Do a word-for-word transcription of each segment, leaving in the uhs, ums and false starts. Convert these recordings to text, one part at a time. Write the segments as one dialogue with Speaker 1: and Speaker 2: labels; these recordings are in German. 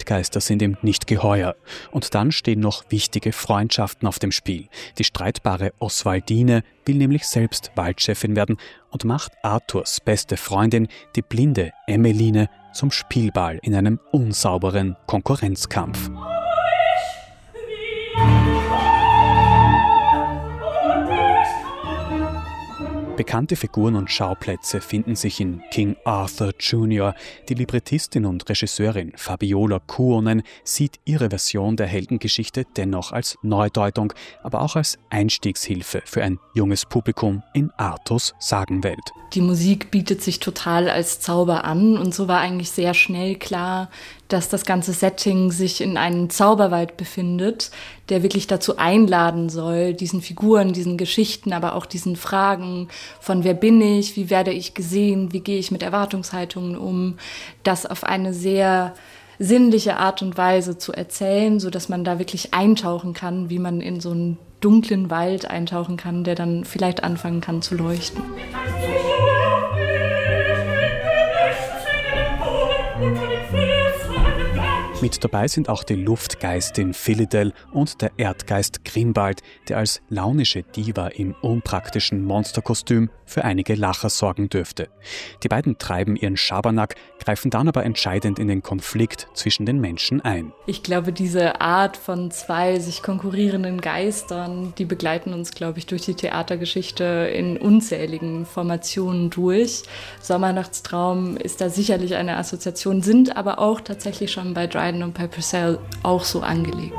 Speaker 1: Waldgeister sind ihm nicht geheuer. Und dann stehen noch wichtige Freundschaften auf dem Spiel. Die streitbare Oswaldine will nämlich selbst Waldchefin werden und macht Arthurs beste Freundin, die blinde Emmeline, zum Spielball in einem unsauberen Konkurrenzkampf. Bekannte Figuren und Schauplätze finden sich in King Arthur Junior Die Librettistin und Regisseurin Fabiola Kuonen sieht ihre Version der Heldengeschichte dennoch als Neudeutung, aber auch als Einstiegshilfe für ein junges Publikum in Arthurs Sagenwelt.
Speaker 2: Die Musik bietet sich total als Zauber an und so war eigentlich sehr schnell klar, dass das ganze Setting sich in einem Zauberwald befindet, der wirklich dazu einladen soll, diesen Figuren, diesen Geschichten, aber auch diesen Fragen von wer bin ich, wie werde ich gesehen, wie gehe ich mit Erwartungshaltungen um, das auf eine sehr sinnliche Art und Weise zu erzählen, sodass man da wirklich eintauchen kann, wie man in so einen dunklen Wald eintauchen kann, der dann vielleicht anfangen kann zu leuchten.
Speaker 1: Mit dabei sind auch die Luftgeistin Philidel und der Erdgeist Grimbald, der als launische Diva im unpraktischen Monsterkostüm für einige Lacher sorgen dürfte. Die beiden treiben ihren Schabernack, greifen dann aber entscheidend in den Konflikt zwischen den Menschen ein.
Speaker 2: Ich glaube, diese Art von zwei sich konkurrierenden Geistern, die begleiten uns, glaube ich, durch die Theatergeschichte in unzähligen Formationen durch. Sommernachtstraum ist da sicherlich eine Assoziation, sind aber auch tatsächlich schon bei Dryden und bei Purcell auch so angelegt.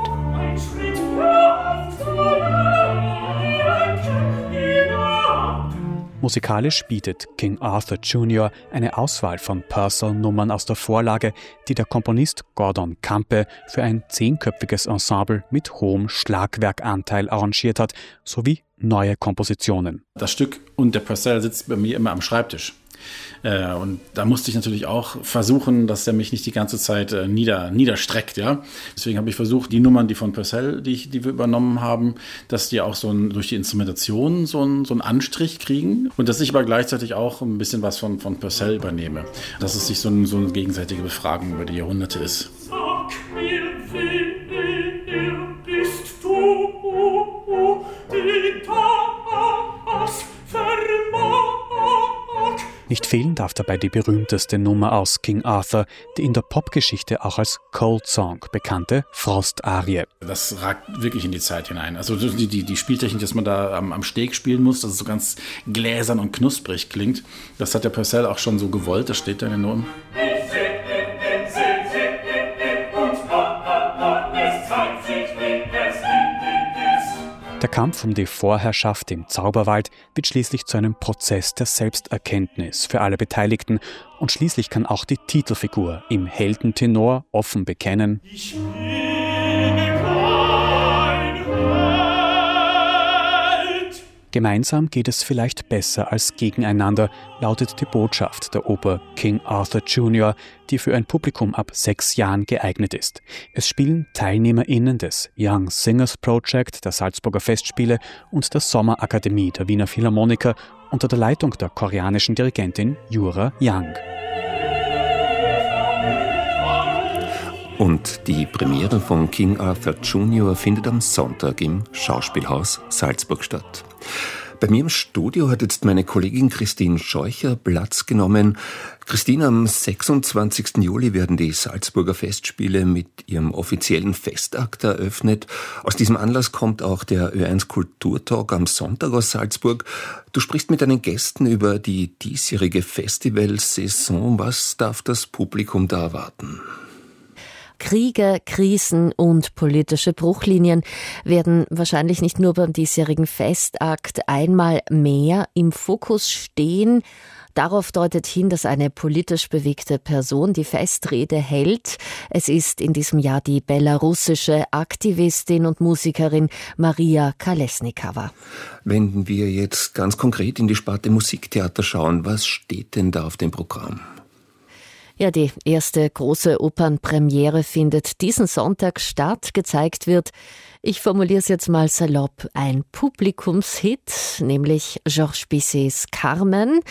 Speaker 1: Musikalisch bietet King Arthur Junior eine Auswahl von Purcell-Nummern aus der Vorlage, die der Komponist Gordon Campe für ein zehnköpfiges Ensemble mit hohem Schlagwerkanteil arrangiert hat, sowie neue Kompositionen.
Speaker 3: Das Stück und der Purcell sitzt bei mir immer am Schreibtisch. Äh, und da musste ich natürlich auch versuchen, dass er mich nicht die ganze Zeit äh, nieder, niederstreckt. Ja? Deswegen habe ich versucht, die Nummern, die von Purcell, die, ich, die wir übernommen haben, dass die auch so ein, durch die Instrumentation so einen so einen Anstrich kriegen und dass ich aber gleichzeitig auch ein bisschen was von, von Purcell übernehme. Dass es sich so, ein, so eine gegenseitige Befragung über die Jahrhunderte ist.
Speaker 4: Sag mir, wer bist du, die das vermag?
Speaker 1: Nicht fehlen darf dabei die berühmteste Nummer aus King Arthur, die in der Popgeschichte auch als Cold Song bekannte Frostarie.
Speaker 3: Das ragt wirklich in die Zeit hinein. Also die, die, die Spieltechnik, dass man da am, am Steg spielen muss, dass es so ganz gläsern und knusprig klingt, das hat der Purcell auch schon so gewollt, das steht da in den Noten.
Speaker 1: Der Kampf um die Vorherrschaft im Zauberwald wird schließlich zu einem Prozess der Selbsterkenntnis für alle Beteiligten und schließlich kann auch die Titelfigur im Heldentenor offen bekennen: Ich bin kein Held. Gemeinsam geht es vielleicht besser als gegeneinander, lautet die Botschaft der Oper King Arthur Junior, die für ein Publikum ab sechs Jahren geeignet ist. Es spielen TeilnehmerInnen des Young Singers Project der Salzburger Festspiele und der Sommerakademie der Wiener Philharmoniker unter der Leitung der koreanischen Dirigentin Jura Yang.
Speaker 5: Und die Premiere von King Arthur Junior findet am Sonntag im Schauspielhaus Salzburg statt. Bei mir im Studio hat jetzt meine Kollegin Christine Scheucher Platz genommen. Christine, am sechsundzwanzigsten Juli werden die Salzburger Festspiele mit ihrem offiziellen Festakt eröffnet. Aus diesem Anlass kommt auch der Ö eins Kulturtalk am Sonntag aus Salzburg. Du sprichst mit deinen Gästen über die diesjährige Festivalsaison. Was darf das Publikum da erwarten?
Speaker 6: Kriege, Krisen und politische Bruchlinien werden wahrscheinlich nicht nur beim diesjährigen Festakt einmal mehr im Fokus stehen. Darauf deutet hin, dass eine politisch bewegte Person die Festrede hält. Es ist in diesem Jahr die belarussische Aktivistin und Musikerin Maria Kolesnikova.
Speaker 5: Wenn wir jetzt ganz konkret in die Sparte Musiktheater schauen, was steht denn da auf dem Programm?
Speaker 6: Ja, die erste große Opernpremiere findet diesen Sonntag statt. Gezeigt wird Ich formuliere es jetzt mal salopp, ein Publikumshit, nämlich Georges Bizets Carmen.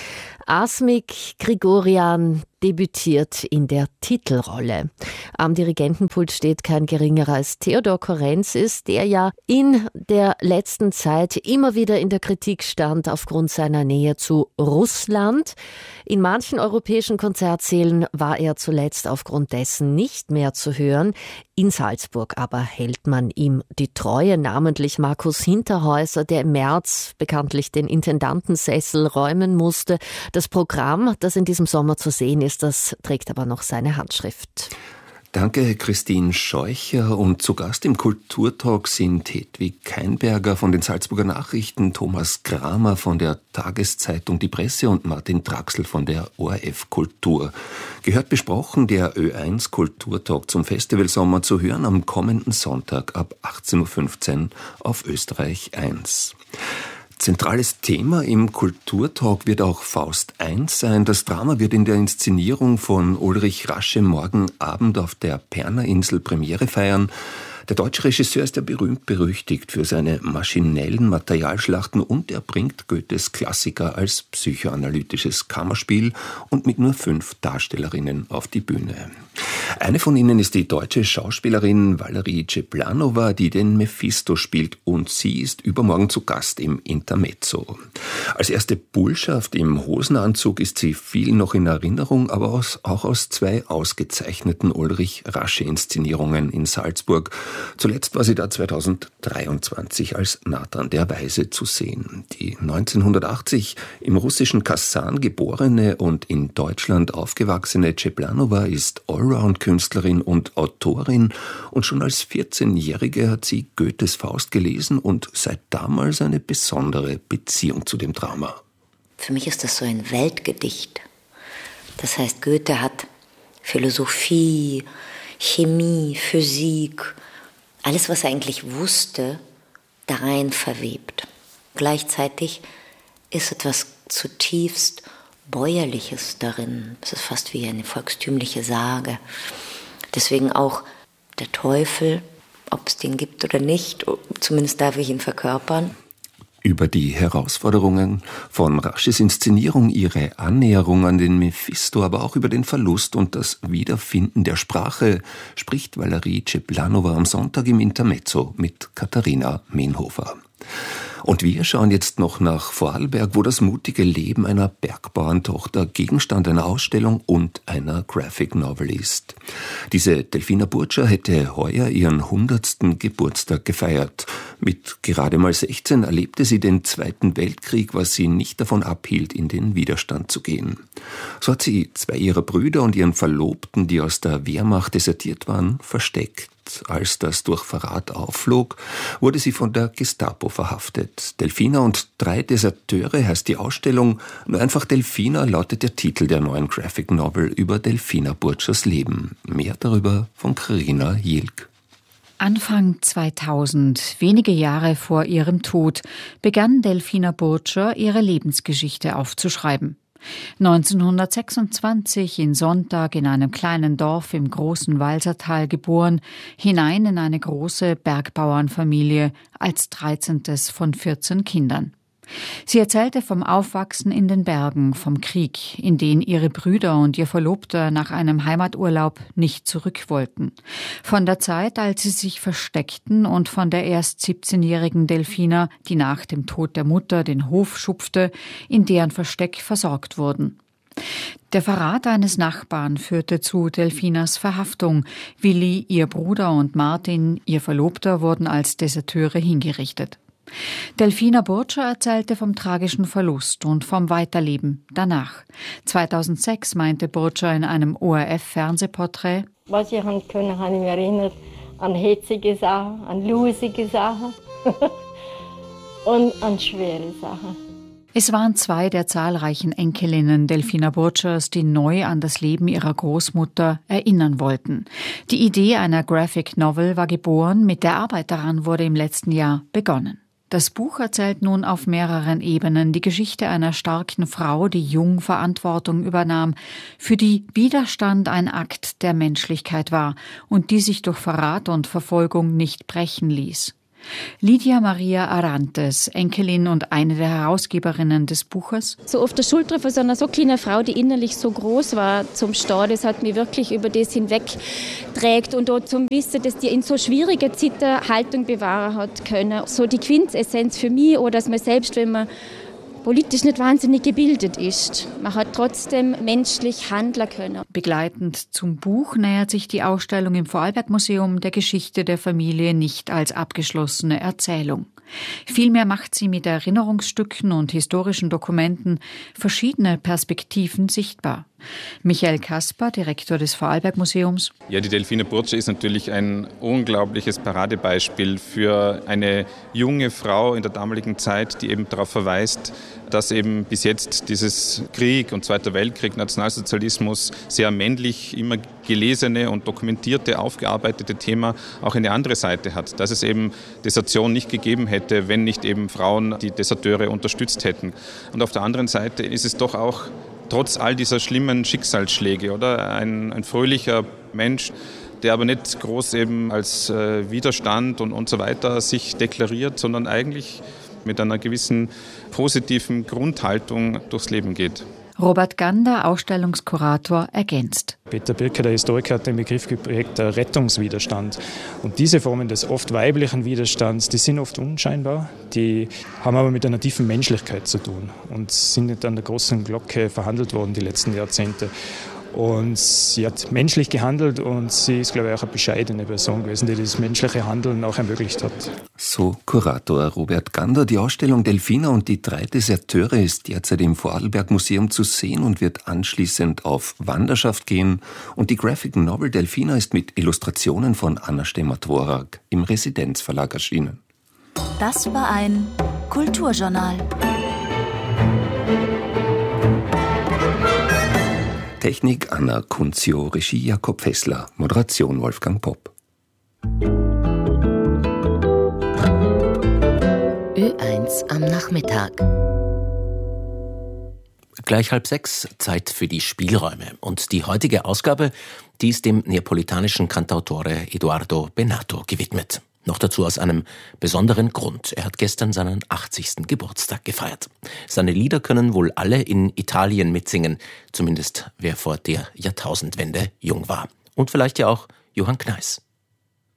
Speaker 6: Asmik Grigorian debütiert in der Titelrolle. Am Dirigentenpult steht kein geringerer als Theodor Korenzis, der ja in der letzten Zeit immer wieder in der Kritik stand aufgrund seiner Nähe zu Russland. In manchen europäischen Konzertsälen war er zuletzt aufgrund dessen nicht mehr zu hören. In Salzburg aber hält man ihm die Treue, namentlich Markus Hinterhäuser, der im März bekanntlich den Intendantensessel räumen musste. Das Programm, das in diesem Sommer zu sehen ist, das trägt aber noch seine Handschrift.
Speaker 5: Danke, Christine Scheucher. Und zu Gast im Kulturtalk sind Hedwig Keinberger von den Salzburger Nachrichten, Thomas Kramer von der Tageszeitung Die Presse und Martin Traxel von der O R F Kultur. Gehört besprochen der Ö eins Kulturtalk zum Festivalsommer, zu hören am kommenden Sonntag ab achtzehn Uhr fünfzehn auf Österreich eins. Zentrales Thema im Kulturtalk wird auch Faust eins sein. Das Drama wird in der Inszenierung von Ulrich Rasche morgen Abend auf der Perner-Insel Premiere feiern. Der deutsche Regisseur ist ja berühmt-berüchtigt für seine maschinellen Materialschlachten und er bringt Goethes Klassiker als psychoanalytisches Kammerspiel und mit nur fünf Darstellerinnen auf die Bühne. Eine von ihnen ist die deutsche Schauspielerin Valerie Ceplanova, die den Mephisto spielt, und sie ist übermorgen zu Gast im Intermezzo. Als erste Bullschaft im Hosenanzug ist sie viel noch in Erinnerung, aber auch aus zwei ausgezeichneten Ulrich Rasche-Inszenierungen in Salzburg. Zuletzt war sie da zweitausenddreiundzwanzig als Nathan der Weise zu sehen. Die neunzehnhundertachtzig im russischen Kasan geborene und in Deutschland aufgewachsene Ceplanova ist Allround-Künstlerin und Autorin und schon als vierzehnjährige hat sie Goethes Faust gelesen und seit damals eine besondere Beziehung zu dem Drama.
Speaker 7: Für mich ist das so ein Weltgedicht. Das heißt, Goethe hat Philosophie, Chemie, Physik, alles, was er eigentlich wusste, da rein verwebt. Gleichzeitig ist etwas zutiefst Bäuerliches darin. Es ist fast wie eine volkstümliche Sage. Deswegen auch der Teufel, ob es den gibt oder nicht, zumindest darf ich ihn verkörpern.
Speaker 5: Über die Herausforderungen von Rasches Inszenierung, ihre Annäherung an den Mephisto, aber auch über den Verlust und das Wiederfinden der Sprache spricht Valerie Ceplanova am Sonntag im Intermezzo mit Katharina Menhofer. Und wir schauen jetzt noch nach Vorarlberg, wo das mutige Leben einer Bergbauerntochter Gegenstand einer Ausstellung und einer Graphic Novel ist. Diese Delfina Burtscher hätte heuer ihren hundertsten Geburtstag gefeiert. Mit gerade mal sechzehn erlebte sie den Zweiten Weltkrieg, was sie nicht davon abhielt, in den Widerstand zu gehen. So hat sie zwei ihrer Brüder und ihren Verlobten, die aus der Wehrmacht desertiert waren, versteckt. Als das durch Verrat aufflog, wurde sie von der Gestapo verhaftet. Delfina und drei Deserteure heißt die Ausstellung. Nur einfach Delfina lautet der Titel der neuen Graphic Novel über Delfina Burtschers Leben. Mehr darüber von Carina Jilk.
Speaker 8: Anfang zweitausend, wenige Jahre vor ihrem Tod, begann Delfina Burtscher ihre Lebensgeschichte aufzuschreiben. neunzehnhundertsechsundzwanzig in Sonntag in einem kleinen Dorf im großen Walsertal geboren, hinein in eine große Bergbauernfamilie als dreizehntes von vierzehn Kindern. Sie erzählte vom Aufwachsen in den Bergen, vom Krieg, in den ihre Brüder und ihr Verlobter nach einem Heimaturlaub nicht zurück wollten. Von der Zeit, als sie sich versteckten und von der erst siebzehnjährigen Delfina, die nach dem Tod der Mutter den Hof schupfte, in deren Versteck versorgt wurden. Der Verrat eines Nachbarn führte zu Delfinas Verhaftung. Willi, ihr Bruder, und Martin, ihr Verlobter, wurden als Deserteure hingerichtet. Delfina Burtscher erzählte vom tragischen Verlust und vom Weiterleben danach. zweitausendsechs meinte Burtscher in einem O R F-Fernsehporträt:
Speaker 9: Was ich an können, habe ich mich erinnert an hitzige Sachen, an lusige Sachen und an schwere Sachen.
Speaker 8: Es waren zwei der zahlreichen Enkelinnen Delfina Burtschers, die neu an das Leben ihrer Großmutter erinnern wollten. Die Idee einer Graphic Novel war geboren, mit der Arbeit daran wurde im letzten Jahr begonnen. Das Buch erzählt nun auf mehreren Ebenen die Geschichte einer starken Frau, die jung Verantwortung übernahm, für die Widerstand ein Akt der Menschlichkeit war und die sich durch Verrat und Verfolgung nicht brechen ließ. Lydia Maria Arantes, Enkelin und eine der Herausgeberinnen des Buches.
Speaker 10: So auf der Schulter von so einer so kleinen Frau, die innerlich so groß war zum Stehen, das hat mich wirklich über das hinweg trägt und auch zum Wissen, dass die in so schwierigen Zeiten Haltung bewahren hat können. So die Quintessenz für mich, oder dass man selbst, wenn man politisch nicht wahnsinnig gebildet ist, man hat trotzdem menschlich handeln können.
Speaker 8: Begleitend zum Buch nähert sich die Ausstellung im Vorarlberg-Museum der Geschichte der Familie nicht als abgeschlossene Erzählung. Vielmehr macht sie mit Erinnerungsstücken und historischen Dokumenten verschiedene Perspektiven sichtbar. Michael Kasper, Direktor des Vorarlberg-Museums.
Speaker 11: Ja, die Delfina Burtscher ist natürlich ein unglaubliches Paradebeispiel für eine junge Frau in der damaligen Zeit, die eben darauf verweist, dass eben bis jetzt dieses Krieg und Zweiter Weltkrieg, Nationalsozialismus, sehr männlich immer gelesene und dokumentierte, aufgearbeitete Thema auch eine andere Seite hat. Dass es eben Desertion nicht gegeben hätte, wenn nicht eben Frauen die Deserteure unterstützt hätten. Und auf der anderen Seite ist es doch auch trotz all dieser schlimmen Schicksalsschläge, oder? Ein, ein fröhlicher Mensch, der aber nicht groß eben als äh, Widerstand und, und so weiter sich deklariert, sondern eigentlich mit einer gewissen positiven Grundhaltung durchs Leben geht.
Speaker 8: Robert Gander, Ausstellungskurator, ergänzt.
Speaker 12: Peter Birker, der Historiker, hat den Begriff geprägt, der Rettungswiderstand. Und diese Formen des oft weiblichen Widerstands, die sind oft unscheinbar, die haben aber mit einer tiefen Menschlichkeit zu tun und sind nicht an der großen Glocke verhandelt worden die letzten Jahrzehnte. Und sie hat menschlich gehandelt und sie ist, glaube ich, auch eine bescheidene Person gewesen, die das menschliche Handeln auch ermöglicht hat.
Speaker 5: So Kurator Robert Gander. Die Ausstellung Delfina und die drei Deserteure ist derzeit im Vorarlberg-Museum zu sehen und wird anschließend auf Wanderschaft gehen. Und die Graphic Novel Delfina ist mit Illustrationen von Anna Stemmer-Dvorak im Residenzverlag erschienen.
Speaker 13: Das war ein Kulturjournal.
Speaker 5: Technik Anna Kunzio, Regie Jakob Fessler, Moderation Wolfgang Popp.
Speaker 7: Ö eins am Nachmittag.
Speaker 14: Gleich halb sechs, Zeit für die Spielräume. Und die heutige Ausgabe, die ist dem neapolitanischen Cantautore Edoardo Bennato gewidmet. Noch dazu aus einem besonderen Grund. Er hat gestern seinen achtzigsten Geburtstag gefeiert. Seine Lieder können wohl alle in Italien mitsingen. Zumindest wer vor der Jahrtausendwende jung war. Und vielleicht ja auch Johann Kneis.